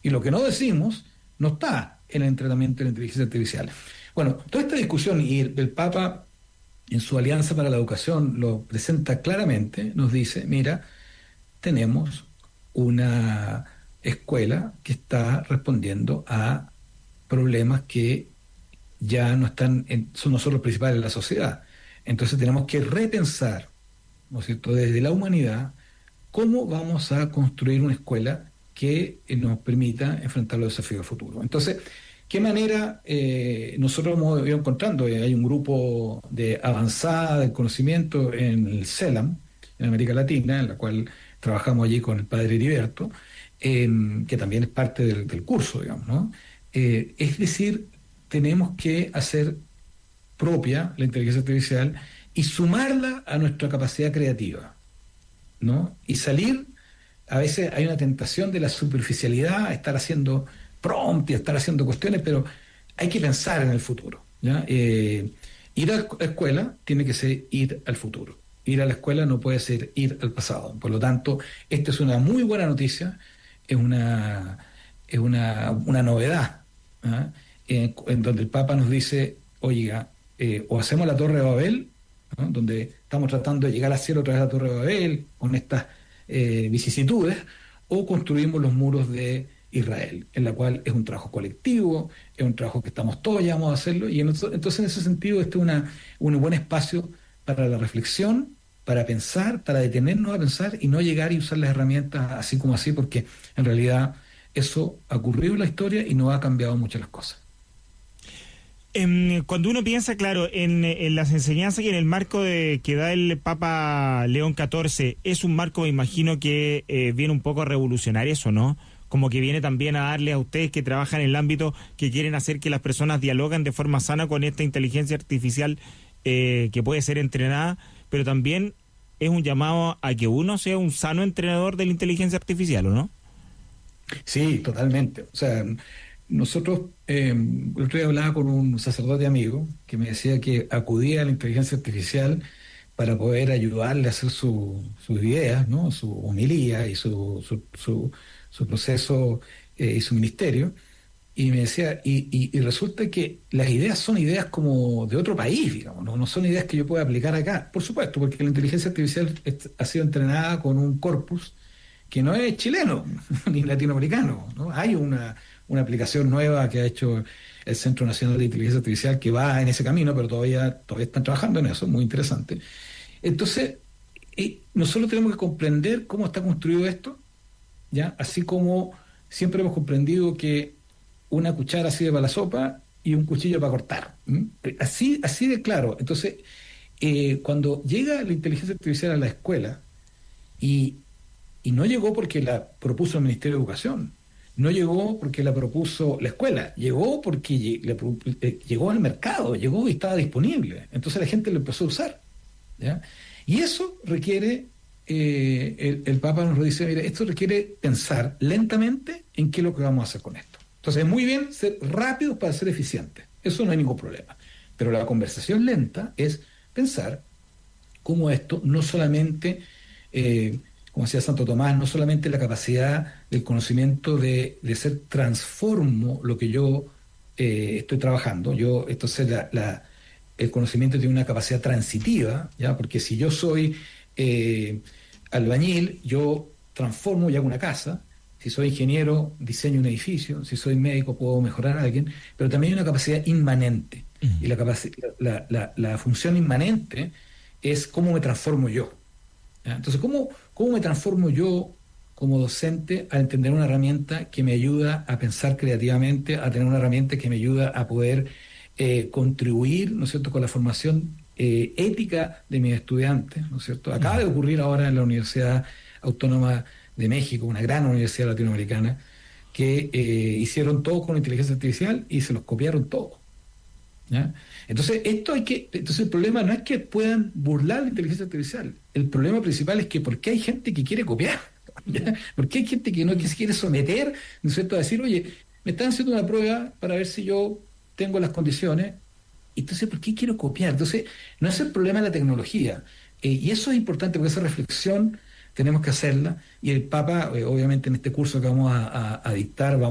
Y lo que no decimos no está en el entrenamiento de la inteligencia artificial. Bueno, toda esta discusión, y el Papa en su Alianza para la Educación lo presenta claramente, nos dice, mira, tenemos una escuela que está respondiendo a problemas que ya no están, son nosotros los principales de la sociedad. Entonces tenemos que repensar, ¿no es cierto?, desde la humanidad, cómo vamos a construir una escuela que nos permita enfrentar los desafíos del futuro. Entonces, ¿qué manera nosotros hemos ido encontrando? Hay un grupo de avanzada del conocimiento en el CELAM, en América Latina, en la cual trabajamos allí con el padre Heriberto, que también es parte del curso, digamos, ¿no? Es decir, tenemos que hacer propia la inteligencia artificial y sumarla a nuestra capacidad creativa, ¿no? Y salir, a veces hay una tentación de la superficialidad, a estar haciendo prompt y a estar haciendo cuestiones, pero hay que pensar en el futuro, ¿ya? Ir a la escuela tiene que ser ir al futuro. Ir a la escuela no puede ser ir al pasado. Por lo tanto, esta es una muy buena noticia, es una novedad, ¿ah? En donde el Papa nos dice, oiga, o hacemos la Torre de Babel, ¿no?, donde estamos tratando de llegar al cielo a través de la Torre de Babel, con estas vicisitudes, o construimos los muros de Israel, en la cual es un trabajo colectivo, es un trabajo que estamos todos llamados a hacerlo, y entonces en ese sentido este es un buen espacio para la reflexión, para pensar, para detenernos a pensar y no llegar y usar las herramientas así como así, porque en realidad eso ha ocurrido en la historia y no ha cambiado mucho las cosas. Cuando uno piensa, claro, en las enseñanzas y en el marco que da el Papa León XIV, es un marco, me imagino, que viene un poco a revolucionar eso, ¿no? Como que viene también a darle a ustedes que trabajan en el ámbito, que quieren hacer que las personas dialoguen de forma sana con esta inteligencia artificial que puede ser entrenada, pero también es un llamado a que uno sea un sano entrenador de la inteligencia artificial, ¿o no? Sí, totalmente. O sea, nosotros, el otro día hablaba con un sacerdote amigo que me decía que acudía a la inteligencia artificial para poder ayudarle a hacer sus ideas, ¿no?, su homilía y su proceso y su ministerio. Y me decía, y resulta que las ideas son ideas como de otro país, digamos, no son ideas que yo pueda aplicar acá. Por supuesto, porque la inteligencia artificial ha sido entrenada con un corpus que no es chileno ni latinoamericano, ¿no? Hay una aplicación nueva que ha hecho el Centro Nacional de Inteligencia Artificial que va en ese camino, pero todavía están trabajando en eso, muy interesante. Entonces, nosotros tenemos que comprender cómo está construido esto, ¿ya? Así como siempre hemos comprendido que una cuchara sirve para la sopa y un cuchillo para cortar. ¿M? Así de claro. Entonces, cuando llega la inteligencia artificial a la escuela, y, y no llegó porque la propuso el Ministerio de Educación, no llegó porque la propuso la escuela, llegó porque llegó al mercado, llegó y estaba disponible. Entonces la gente lo empezó a usar, ¿ya? Y eso requiere, el Papa nos lo dice, mira, esto requiere pensar lentamente en qué es lo que vamos a hacer con esto. Entonces es muy bien ser rápidos para ser eficientes, eso no hay ningún problema. Pero la conversación lenta es pensar cómo esto no solamente, como decía Santo Tomás, no solamente la capacidad del conocimiento de ser transformo lo que yo estoy trabajando, entonces el conocimiento tiene una capacidad transitiva, ¿ya? Porque si yo soy albañil, yo transformo y hago una casa. Si soy ingeniero, diseño un edificio. Si soy médico, puedo mejorar a alguien. Pero también hay una capacidad inmanente. Y la función inmanente es cómo me transformo yo, ¿ya? Entonces, ¿cómo me transformo yo como docente al entender una herramienta que me ayuda a pensar creativamente, a tener una herramienta que me ayuda a poder contribuir, ¿no es cierto?, con la formación ética de mis estudiantes, ¿no es cierto? Acaba de ocurrir ahora en la Universidad Autónoma de México, una gran universidad latinoamericana, que hicieron todo con inteligencia artificial y se los copiaron todo, ¿ya? Entonces, entonces el problema no es que puedan burlar la inteligencia artificial, el problema principal es que ¿por qué hay gente que quiere copiar? ¿Ya? ¿Por qué hay gente que se quiere someter, ¿no es cierto?, a decir, oye, me están haciendo una prueba para ver si yo tengo las condiciones, entonces ¿por qué quiero copiar? Entonces, no es el problema de la tecnología, y eso es importante porque esa reflexión tenemos que hacerla, y el Papa, obviamente en este curso que vamos a dictar,